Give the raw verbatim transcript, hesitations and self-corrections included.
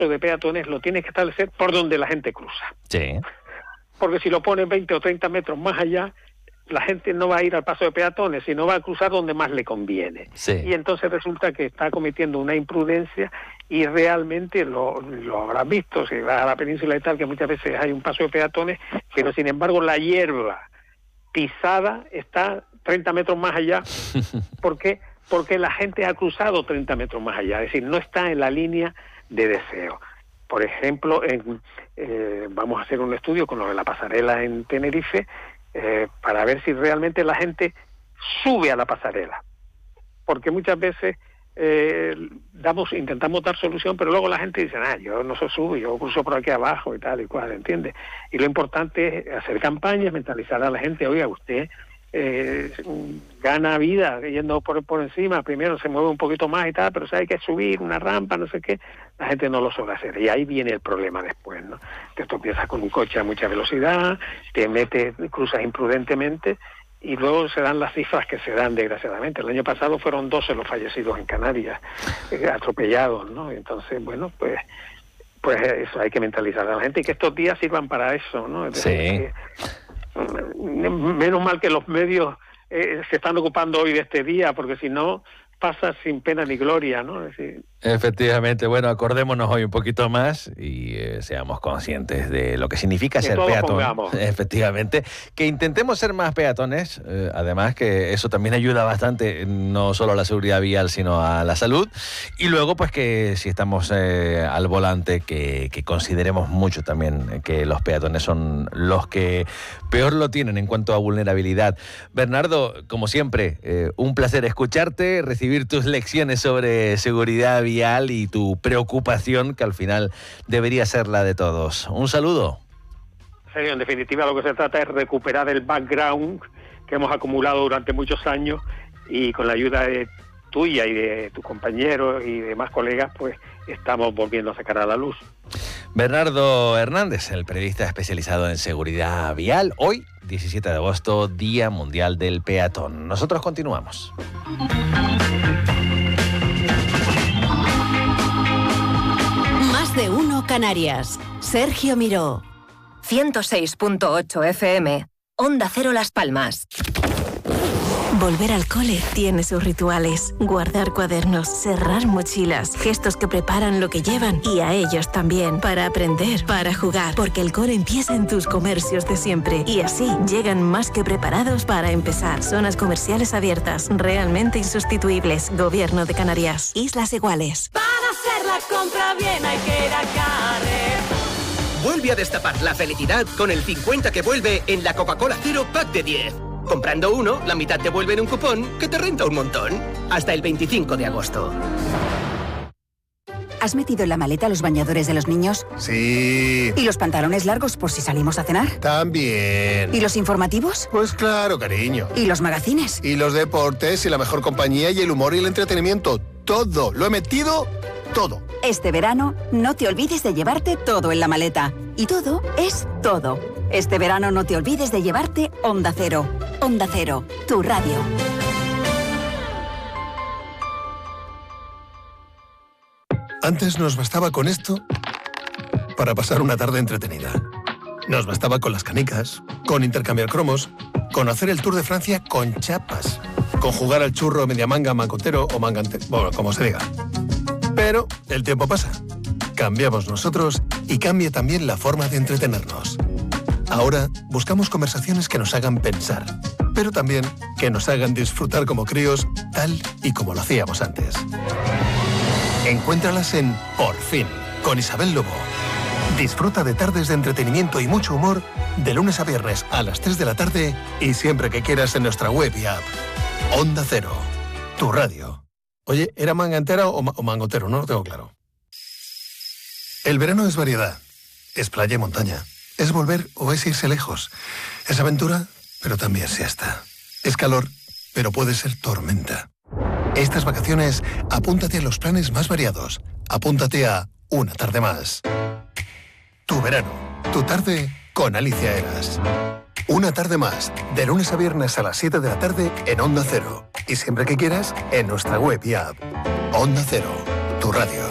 de peatones lo tienes que establecer por donde la gente cruza. Sí. Porque si lo pones veinte o treinta metros más allá, la gente no va a ir al paso de peatones, sino va a cruzar donde más le conviene. Sí. Y entonces resulta que está cometiendo una imprudencia y realmente lo, lo habrás visto, si vas a la península y tal, que muchas veces hay un paso de peatones, pero sin embargo la hierba pisada está treinta metros más allá. ¿Por qué? Porque la gente ha cruzado treinta metros más allá, es decir, no está en la línea de deseo. Por ejemplo, en, eh, vamos a hacer un estudio con lo de la pasarela en Tenerife eh, para ver si realmente la gente sube a la pasarela. Porque muchas veces eh, damos, intentamos dar solución, pero luego la gente dice, ah, yo no se sube, yo cruzo por aquí abajo y tal y cual, ¿entiendes? Y lo importante es hacer campañas, mentalizar a la gente, oiga, usted eh, gana vida yendo por, por encima, primero se mueve un poquito más y tal, pero si hay que subir una rampa, no sé qué, la gente no lo suele hacer, y ahí viene el problema después, ¿no? Que tú empiezas con un coche a mucha velocidad, te metes, cruzas imprudentemente, y luego se dan las cifras que se dan, desgraciadamente. El año pasado fueron doce los fallecidos en Canarias, eh, atropellados, ¿no? Entonces, bueno, pues pues eso, hay que mentalizar a la gente, y que estos días sirvan para eso, ¿no? Es decir, Sí. que, menos mal que los medios eh, se están ocupando hoy de este día, porque si no pasa sin pena ni gloria, ¿no? Es decir, efectivamente, bueno, acordémonos hoy un poquito más y eh, seamos conscientes de lo que significa que ser todos peatón. pongamos. Efectivamente, que intentemos ser más peatones, eh, además que eso también ayuda bastante, no solo a la seguridad vial, sino a la salud. Y luego, pues que si estamos eh, al volante, que, que consideremos mucho también que los peatones son los que peor lo tienen en cuanto a vulnerabilidad. Bernardo, como siempre, eh, un placer escucharte, recibir tus lecciones sobre seguridad vial y tu preocupación, que al final debería ser la de todos. Un saludo. En definitiva, lo que se trata es recuperar el background que hemos acumulado durante muchos años, y con la ayuda de tuya y de tus compañeros y demás colegas, pues estamos volviendo a sacar a la luz. Bernardo Hernández, el periodista especializado en seguridad vial. Hoy, diecisiete de agosto, Día Mundial del Peatón. Nosotros continuamos. Más de uno Canarias. Sergio Miró. ciento seis punto ocho F M. Onda Cero Las Palmas. Volver al cole tiene sus rituales. Guardar cuadernos, cerrar mochilas, gestos que preparan lo que llevan, y a ellos también, para aprender, para jugar, porque el cole empieza en tus comercios de siempre, y así llegan más que preparados para empezar. Zonas comerciales abiertas, realmente insustituibles. Gobierno de Canarias. Islas Iguales. Para hacer la compra bien hay que ir a Carrer. Vuelve a destapar la felicidad con el cincuenta que vuelve en la Coca-Cola Cero Pack de diez. Comprando uno, la mitad te vuelve en un cupón que te renta un montón. Hasta el veinticinco de agosto. ¿Has metido en la maleta los bañadores de los niños? Sí. ¿Y los pantalones largos por si salimos a cenar? También. ¿Y los informativos? Pues claro, cariño. ¿Y los magazines? Y los deportes y la mejor compañía y el humor y el entretenimiento. Todo. Lo he metido todo. Este verano, no te olvides de llevarte todo en la maleta. Y todo es todo. Este verano no te olvides de llevarte Onda Cero. Onda Cero, tu radio. Antes nos bastaba con esto para pasar una tarde entretenida. Nos bastaba con las canicas, con intercambiar cromos, con hacer el Tour de Francia con chapas, con jugar al churro media manga, mangotero o mangante, bueno, como se diga. Pero el tiempo pasa. Cambiamos nosotros y cambia también la forma de entretenernos. Ahora buscamos conversaciones que nos hagan pensar, pero también que nos hagan disfrutar como críos, tal y como lo hacíamos antes. Encuéntralas en Por Fin, con Isabel Lobo. Disfruta de tardes de entretenimiento y mucho humor de lunes a viernes a las tres de la tarde y siempre que quieras en nuestra web y app. Onda Cero, tu radio. Oye, ¿era mangantera o, ma- o mangotero? No lo tengo claro. El verano es variedad, es playa y montaña, es volver o es irse lejos, es aventura, pero también siesta, es calor, pero puede ser tormenta. Estas vacaciones, apúntate a los planes más variados. Apúntate a Una Tarde Más. Tu verano, tu tarde con Alicia Eras. Una Tarde Más, de lunes a viernes a las siete de la tarde en Onda Cero. Y siempre que quieras, en nuestra web y app. Onda Cero, tu radio.